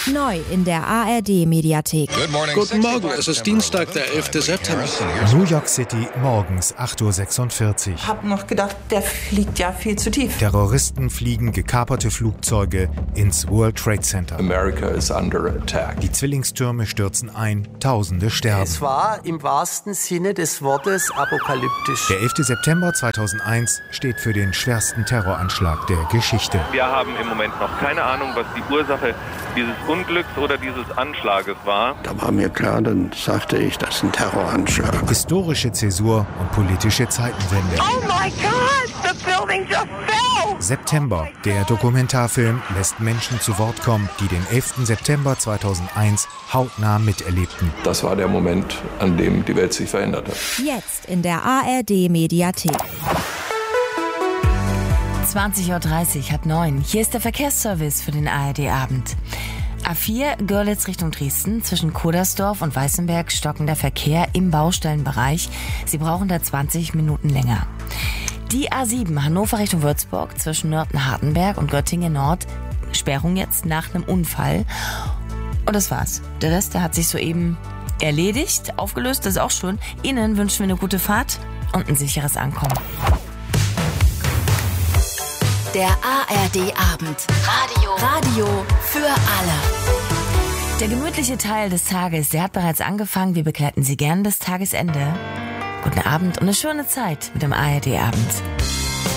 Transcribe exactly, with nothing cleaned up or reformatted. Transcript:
Neu in der A R D-Mediathek. Guten Morgen, es ist Dienstag, der elfte September. New York City, morgens acht Uhr sechsundvierzig. Ich habe noch gedacht, der fliegt ja viel zu tief. Terroristen fliegen gekaperte Flugzeuge ins World Trade Center. America is under attack. Die Zwillingstürme stürzen ein, Tausende sterben. Es war im wahrsten Sinne des Wortes apokalyptisch. Der elfte September zweitausendeins steht für den schwersten Terroranschlag der Geschichte. Wir haben im Moment noch keine Ahnung, was die Ursache dieses Unglücks oder dieses Anschlages war. Da war mir klar, dann sagte ich, das ist ein Terroranschlag. Historische Zäsur und politische Zeitenwende. Oh my God, the building just fell! September. Der Dokumentarfilm lässt Menschen zu Wort kommen, die den elften September zweitausendeins hautnah miterlebten. Das war der Moment, an dem die Welt sich verändert hat. Jetzt in der A R D-Mediathek. zwanzig Uhr dreißig, halb neun. Hier ist der Verkehrsservice für den A R D-Abend. A vier Görlitz Richtung Dresden, zwischen Kodersdorf und Weißenberg stockender Verkehr im Baustellenbereich. Sie brauchen da zwanzig Minuten länger. Die A sieben Hannover Richtung Würzburg, zwischen Nörten-Hardenberg und Göttingen Nord. Sperrung jetzt nach einem Unfall. Und das war's. Der Rest, der hat sich soeben erledigt, aufgelöst, das ist auch schön. Ihnen wünschen wir eine gute Fahrt und ein sicheres Ankommen. Der A R D-Abend. Radio. Radio für alle. Der gemütliche Teil des Tages, der hat bereits angefangen. Wir begleiten Sie gern bis Tagesende. Guten Abend und eine schöne Zeit mit dem A R D-Abend.